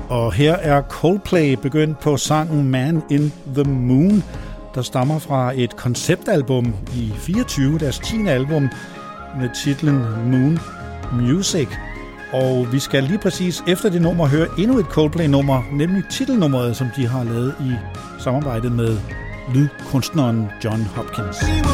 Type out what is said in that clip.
Og her er Coldplay begyndt på sangen Man in the Moon, der stammer fra et konceptalbum i 24, deres 10. album med titlen Moon Music. Og vi skal lige præcis efter det nummer høre endnu et Coldplay-nummer, nemlig titelnummeret, som de har lavet i samarbejde med lydkunstneren John Hopkins.